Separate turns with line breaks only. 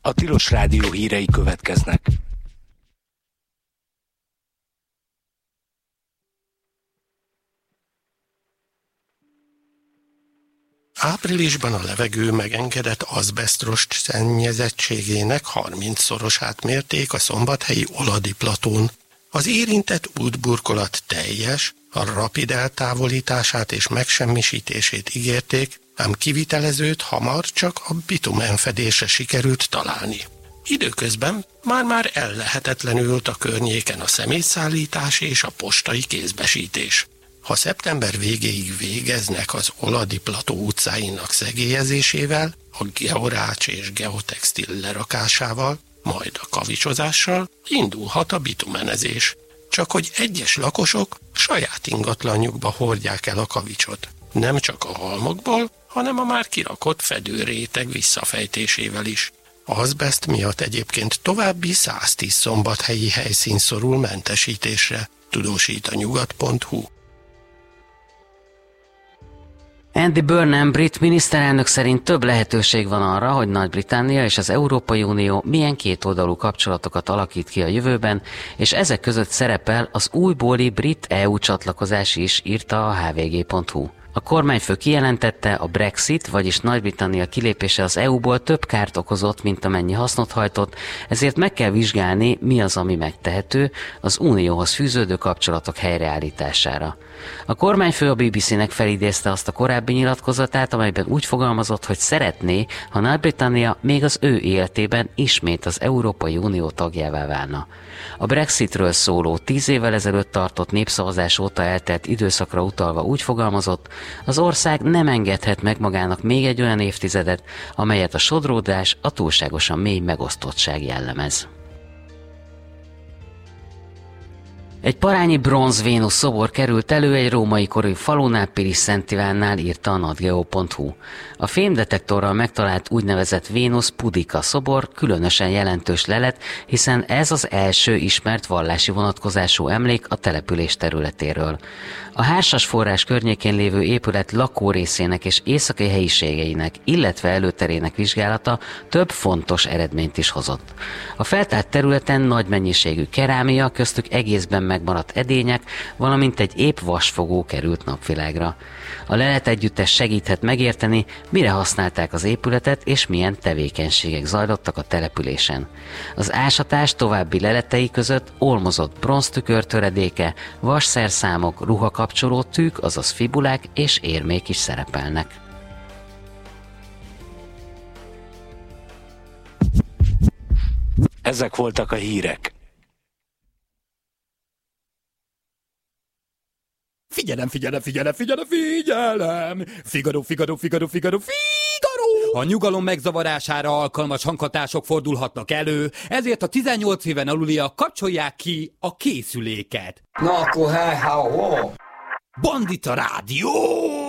A Tilos Rádió hírei következnek.
Áprilisban a levegő megengedett azbesztrost szennyezettségének 30-szorosát mérték a szombathelyi Oladi platón. Az érintett útburkolat teljes, a rapid eltávolítását és megsemmisítését ígérték, ám kivitelezőt hamar csak a bitumenfedésre sikerült találni. Időközben már ellehetetlenült a környéken a szemétszállítás és a postai kézbesítés. Ha szeptember végéig végeznek az Oladi plató utcáinak szegélyezésével, a georács és geotextil lerakásával, majd a kavicsozással, indulhat a bitumenezés. Csak hogy egyes lakosok saját ingatlanjukba hordják el a kavicsot. Nem csak a halmokból, hanem a már kirakott fedőréteg visszafejtésével is. Azbest miatt egyébként további 110 szombathelyi helyszín szorul mentesítésre, tudósít a nyugat.hu.
Andy Burnham brit miniszterelnök szerint több lehetőség van arra, hogy Nagy-Britannia és az Európai Unió milyen kétoldalú kapcsolatokat alakít ki a jövőben, és ezek között szerepel az újbóli brit EU csatlakozás is, írta a hvg.hu. A kormányfő kijelentette, a Brexit, vagyis Nagy-Britannia kilépése az EU-ból több kárt okozott, mint amennyi hasznot hajtott, ezért meg kell vizsgálni, mi az, ami megtehető az unióhoz fűződő kapcsolatok helyreállítására. A kormányfő a BBC-nek felidézte azt a korábbi nyilatkozatát, amelyben úgy fogalmazott, hogy szeretné, ha Nagy-Britannia még az ő életében ismét az Európai Unió tagjává válna. A Brexitről szóló 10 évvel ezelőtt tartott népszavazás óta eltelt időszakra utalva úgy fogalmazott, az ország nem engedhet meg magának még egy olyan évtizedet, amelyet a sodródás, a túlságosan mély megosztottság jellemez. Egy parányi bronz Vénusz szobor került elő egy római korú falunál, Pilis Szent Ivánnál, írta a natgeo.hu. A fémdetektorral megtalált úgynevezett Vénusz Pudika szobor különösen jelentős lelet, hiszen ez az első ismert vallási vonatkozású emlék a település területéről. A Hársasforrás környékén lévő épület lakórészének és északi helyiségeinek, illetve előterének vizsgálata több fontos eredményt is hozott. A feltárt területen nagy mennyiségű kerámia, köztük egészben megmaradt edények, valamint egy épp vasfogó került napvilágra. A lelet együttes segíthet megérteni, mire használták az épületet és milyen tevékenységek zajlottak a településen. Az ásatás további leletei között olmozott bronztükör töredéke, vasszerszámok, ruhakapcsoló tűk, azaz fibulák és érmék is szerepelnek.
Ezek voltak a hírek.
Figyelem! Figaro! A nyugalom megzavarására alkalmas hanghatások fordulhatnak elő, ezért a 18 éven aluliak kapcsolják ki a készüléket.
Na akkor Bandita Rádió!